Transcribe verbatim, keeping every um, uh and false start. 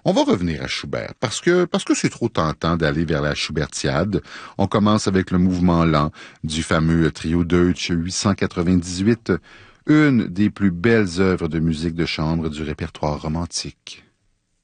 On va revenir à Schubert, parce que parce que c'est trop tentant d'aller vers la Schubertiade. On commence avec le mouvement lent du fameux trio Deutsch huit cent quatre-vingt-dix-huit, une des plus belles œuvres de musique de chambre du répertoire romantique.